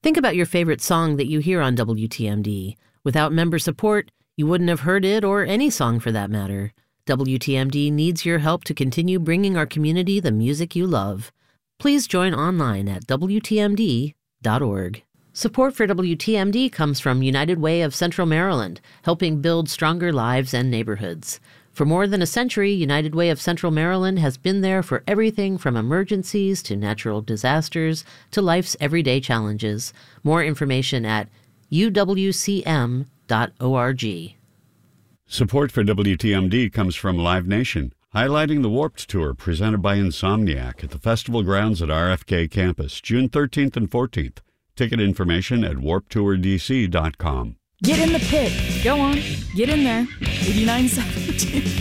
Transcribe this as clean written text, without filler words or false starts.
Think about your favorite song that you hear on WTMD. Without member support, you wouldn't have heard it or any song for that matter. WTMD needs your help to continue bringing our community the music you love. Please join online at WTMD.org. Support for WTMD comes from United Way of Central Maryland, helping build stronger lives and neighborhoods. For more than a century, United Way of Central Maryland has been there for everything from emergencies to natural disasters to life's everyday challenges. More information at uwcm.org. Support for WTMD comes from Live Nation, highlighting the Warped Tour presented by Insomniac at the festival grounds at RFK campus, June 13th and 14th. Ticket information at warptourdc.com. Get in the pit. Go on. Get in there. 89.7.